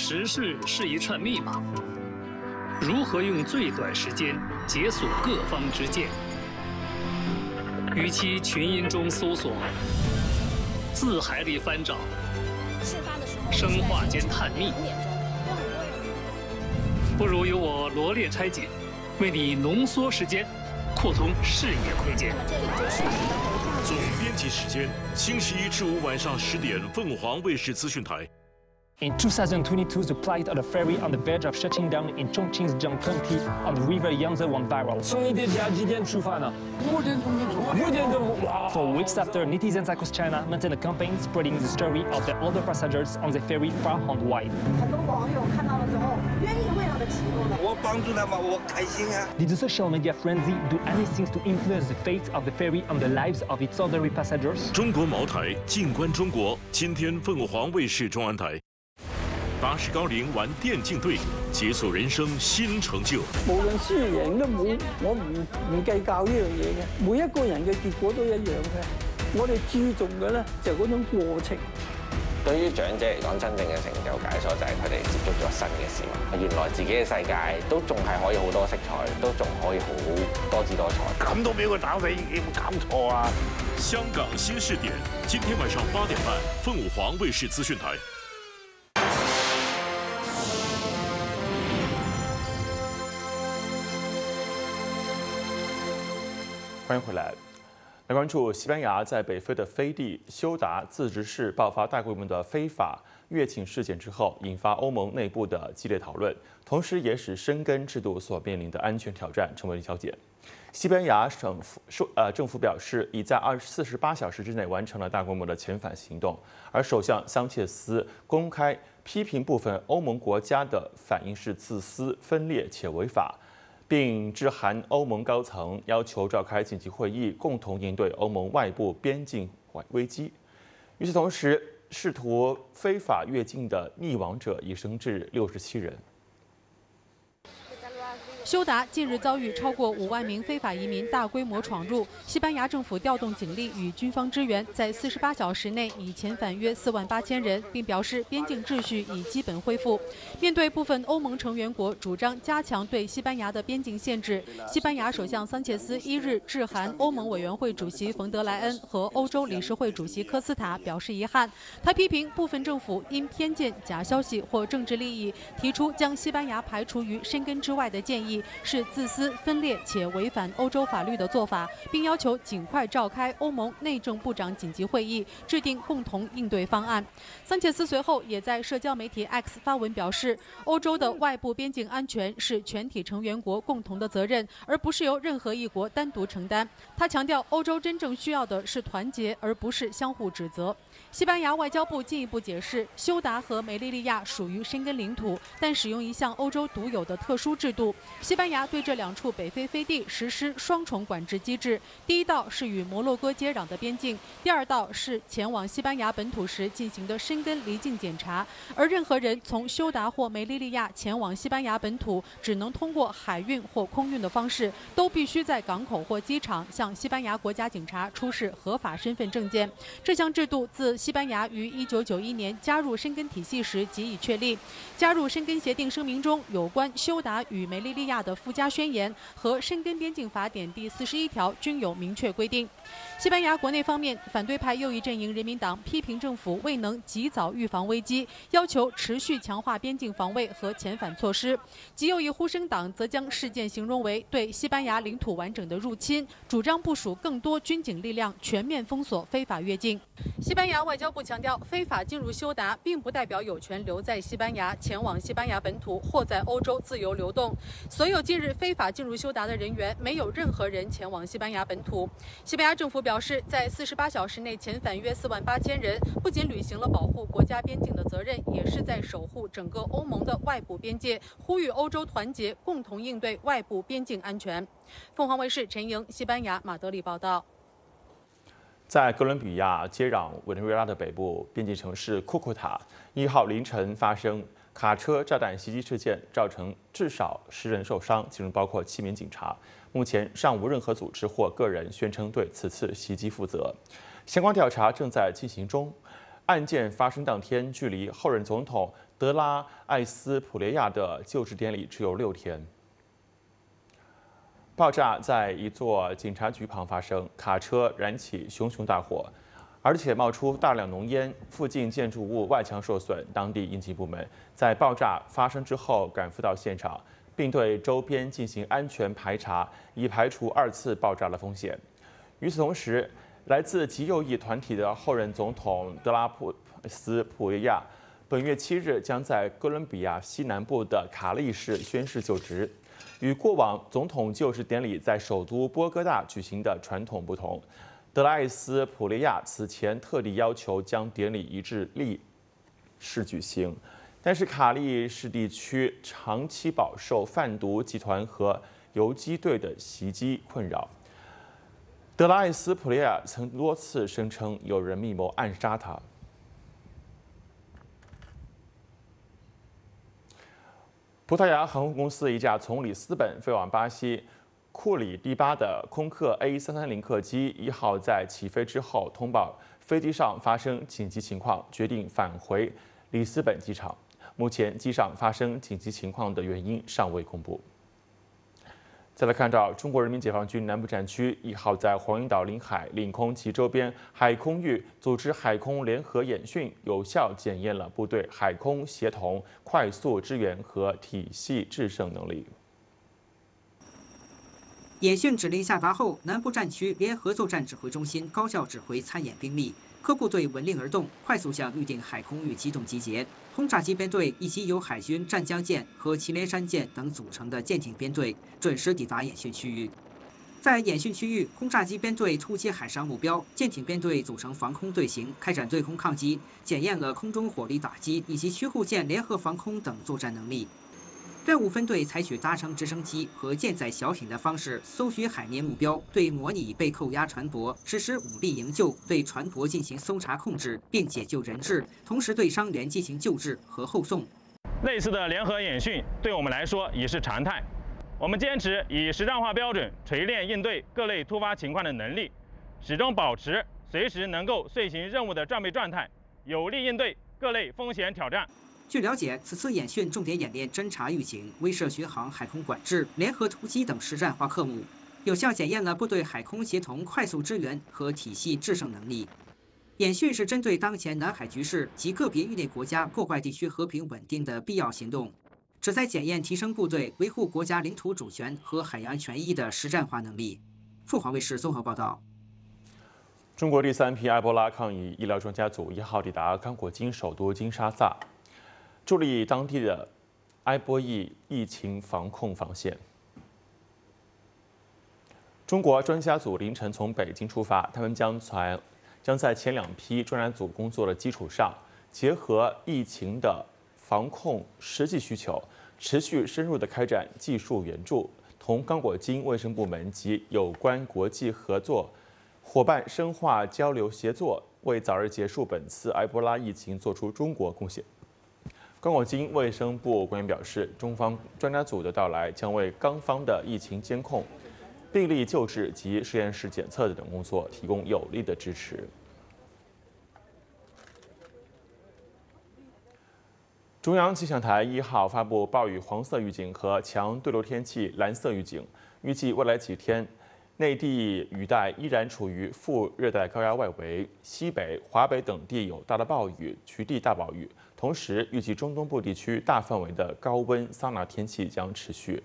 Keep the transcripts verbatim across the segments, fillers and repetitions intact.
时事是一串密码，如何用最短时间解锁各方之见？与其群音中搜索，字海里翻找，生化间探秘，不如由我罗列拆解，为你浓缩时间，扩通视野空间。 总编辑时间，星期一至五晚上十点，凤凰卫视资讯台。 In two thousand twenty-two, the plight of the ferry on the verge of shutting down in Chongqing County on the river Yangtze went viral. 从你的家几点出发呢？ 五点钟就出发。五点钟，哇 For weeks after, netizens across China maintained a campaign spreading the story of the other passengers on the ferry far and wide. 很多网友看到了之后，愿意为他的启动的。 我帮助他们，我开心啊。 Did the social media frenzy do anything to influence the fate of the ferry and the lives of its ordinary passengers? 中国茅台，静观中国。今天凤凰卫视中安台。 巴士高龄玩电竞队，解鎖人生新成就。 無論輸贏都冇，我唔唔計較呢樣嘢嘅。每一個人嘅結果都一樣嘅。我哋注重嘅咧就係嗰種過程。 對於長者嚟講，真正嘅成就解鎖就係佢哋接觸咗新嘅事物。原來自己嘅世界都仲係可以好多色彩，都仲可以好多姿多彩。 咁都俾佢打死，有冇搞錯啊？ 香港新視點，今天晚上八點半，鳳凰衛視資訊台。 欢迎回来，来关注西班牙在北非的飞地休达自治市爆发大规模的非法越境事件之后，引发欧盟内部的激烈讨论，同时也使申根制度所面临的安全挑战成为了焦点。西班牙省府说，呃，政府表示已在二四十八小时之内完成了大规模的遣返行动，而首相桑切斯公开批评部分欧盟国家的反应是自私、分裂且违法。 并致函欧盟高层，要求召开紧急会议，共同应对欧盟外部边境危机。与此同时，试图非法越境的溺亡者已升至六十七人。 休达近日遭遇超过五万名非法移民大规模闯入，西班牙政府调动警力与军方支援，在四十八小时内已遣返约四万八千人，并表示边境秩序已基本恢复。面对部分欧盟成员国主张加强对西班牙的边境限制，西班牙首相桑切斯一日致函欧盟委员会主席冯德莱恩和欧洲理事会主席科斯塔，表示遗憾。他批评部分政府因偏见、假消息或政治利益，提出将西班牙排除于申根之外的建议。 是自私、分裂且违反欧洲法律的做法，并要求尽快召开欧盟内政部长紧急会议，制定共同应对方案。桑切斯随后也在社交媒体 X 发文表示，欧洲的外部边境安全是全体成员国共同的责任，而不是由任何一国单独承担。他强调，欧洲真正需要的是团结，而不是相互指责。 西班牙外交部进一步解释，休达和梅利利亚属于申根领土，但使用一项欧洲独有的特殊制度。西班牙对这两处北非飞地实施双重管制机制，第一道是与摩洛哥接壤的边境，第二道是前往西班牙本土时进行的申根离境检查。而任何人从休达或梅利利亚前往西班牙本土，只能通过海运或空运的方式，都必须在港口或机场向西班牙国家警察出示合法身份证件。这项制度自 西班牙于一九九一年加入申根体系时即已确立。加入申根协定声明中有关休达与梅利利亚的附加宣言和申根边境法典第四十一条均有明确规定。西班牙国内方面，反对派右翼阵营人民党批评政府未能及早预防危机，要求持续强化边境防卫和遣返措施。极右翼呼声党则将事件形容为对西班牙领土完整的入侵，主张部署更多军警力量，全面封锁非法越境。西班牙外交部强调，非法进入休达并不代表有权留在西班牙，前往西班牙本土或在欧洲自由流动。所有近日非法进入休达的人员，没有任何人前往西班牙本土。西班牙政府表示，在四十八小时内遣返约四万八千人，不仅履行了保护国家边境的责任，也是在守护整个欧盟的外部边界，呼吁欧洲团结，共同应对外部边境安全。凤凰卫视陈莹，西班牙马德里报道。 在哥伦比亚接壤委内瑞拉的北部边境城市库库塔，一号凌晨发生卡车炸弹袭击事件，造成至少十人受伤，其中包括七名警察。目前尚无任何组织或个人宣称对此次袭击负责，相关调查正在进行中。 案件发生当天，距离后任总统德拉艾斯普雷亚的就职典礼只有六天。爆炸在一座警察局旁发生，卡车燃起熊熊大火，而且冒出大量浓烟，附近建筑物外墙受损。当地应急部门在爆炸发生之后赶赴到现场，并对周边进行安全排查，以排除二次爆炸的风险。与此同时，来自极右翼团体的后任总统德拉普斯普雷亚，本月七日将在哥伦比亚西南部的卡利市宣誓就职。与过往总统就职典礼在首都波哥大举行的传统不同，德拉艾斯普雷亚此前特地要求将典礼移至利市举行，但是卡利市地区长期饱受贩毒集团和游击队的袭击困扰。德拉艾斯普雷亚曾多次声称有人密谋暗杀他。葡萄牙航空公司一架从里斯本飞往巴西库里蒂巴的空客 A 三三零客机一号在起飞之后通报飞机上发生紧急情况，决定返回里斯本机场。目前机上发生紧急情况的原因尚未公布。再来看到中国人民解放军南部战区一号在黄岩岛领海、领空及周边海空域组织海空联合演训，有效检验了部队海空协同、快速支援和体系制胜能力。 演训指令下达后，南部战区联合作战指挥中心高效指挥参演兵力，各部队闻令而动，快速向预定海空域机动集结。轰炸机编队以及由海军湛江舰和祁连山舰等组成的舰艇编队准时抵达演训区域。在演训区域，轰炸机编队突击海上目标，舰艇编队组成防空队形，开展对空抗击，检验了空中火力打击以及驱护舰联合防空等作战能力。任务分队采取搭乘直升机和舰载小艇的方式搜寻海面目标，对模拟被扣押船舶实施武力营救，对船舶进行搜查控制，并解救人质，同时对伤员进行救治和后送。 类似的联合演训对我们来说已是常态。我们坚持以实战化标准锤炼应对各类突发情况的能力，始终保持随时能够遂行任务的战备状态，有力应对各类风险挑战。 据了解，此次演训重点演练侦察预警、威慑巡航、海空管制、联合突击等实战化科目，有效检验了部队海空协同、快速支援和体系制胜能力。演训是针对当前南海局势及个别域内国家破坏地区和平稳定的必要行动，旨在检验提升部队维护国家领土主权和海洋权益的实战化能力。凤凰卫视综合报道。 中国第三批埃博拉抗疫医疗专家组一号抵达刚果金首都金沙萨，助力当地的埃博疫疫情防控防线。中国专家组凌晨从北京出发，他们将在将在前两批专家组工作的基础上，结合疫情的防控实际需求，持续深入地开展技术援助，同刚果金卫生部门及有关国际合作伙伴深化交流协作，为早日结束本次埃博拉疫情做出中国贡献。刚果金卫生部官员表示，中方专家组的到来将为刚方的疫情监控、病例救治及实验室检测等工作提供有力的支持。中央气象台一号发布暴雨黄色预警和强对流天气蓝色预警，预计未来几天，内地雨带依然处于副热带高压外围，西北、华北等地有大的暴雨、局地大暴雨。同时，预计中东部地区大范围的高温桑拿天气将持续。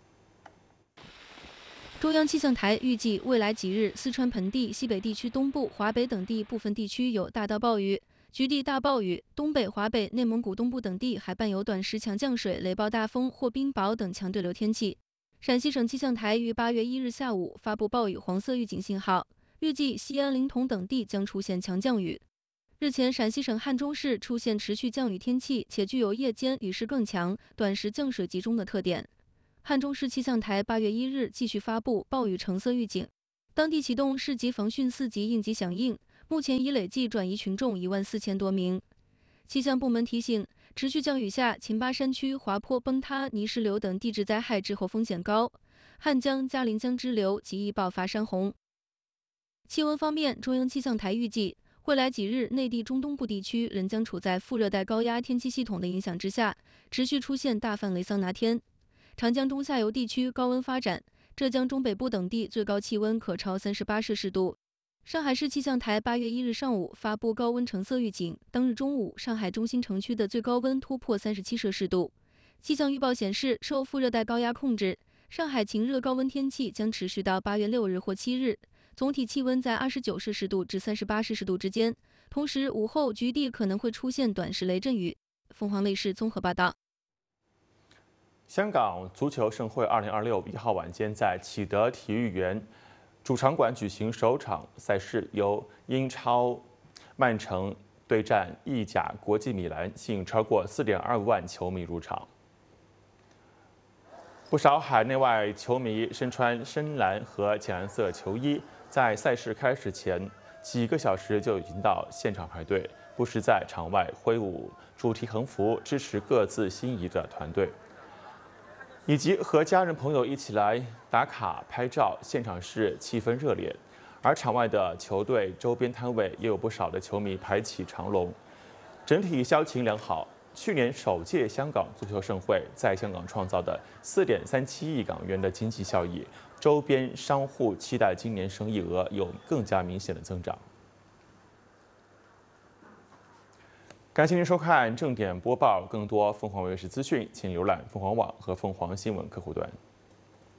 中央气象台预计，未来几日，四川盆地、西北地区东部、华北等地部分地区有大到暴雨、局地大暴雨；东北、华北、内蒙古东部等地还伴有短时强降水、雷暴大风或冰雹等强对流天气。陕西省气象台于八月一日下午发布暴雨黄色预警信号，预计西安、临潼等地将出现强降雨。日前，陕西省汉中市出现持续降雨天气，且具有夜间雨势更强、短时降水集中的特点。汉中市气象台八月一日继续发布暴雨橙色预警，当地启动市级防汛四级应急响应，目前已累计转移群众一万四千多名。气象部门提醒，持续降雨下，秦巴山区滑坡、崩塌、泥石流等地质灾害滞后风险高，汉江、嘉陵江支流极易爆发山洪。气温方面，中央气象台预计， 未来几日，内地中东部地区仍将处在副热带高压天气系统的影响之下，持续出现大范围桑拿天。长江中下游地区高温发展，浙江中北部等地最高气温可超三十八摄氏度。上海市气象台八月一日上午发布高温橙色预警，当日中午，上海中心城区的最高温突破三十七摄氏度。气象预报显示，受副热带高压控制，上海晴热高温天气将持续到八月六日或七日。总体气温在二十九摄氏度至三十八摄氏度之间，同时午后局地可能会出现短时雷阵雨。凤凰卫视综合报道。 香港足球盛会二零二六一号晚间在启德体育园主场馆举行首场赛事，由英超曼城对战意甲国际米兰，吸引超过四点二万球迷入场。不少海内外球迷身穿深蓝和浅蓝色球衣，在赛事开始前几个小时就已经到现场排队，不时在场外挥舞主题横幅，支持各自心仪的团队，以及和家人朋友一起来打卡拍照，现场是气氛热烈。而场外的球队周边摊位也有不少的球迷排起长龙，整体销情良好。去年首届香港足球盛会在香港创造的四点三七亿港元的经济效益，周边商户期待今年生意额有更加明显的增长。感谢您收看正点播报，更多凤凰卫视资讯，请浏览凤凰网和凤凰新闻客户端。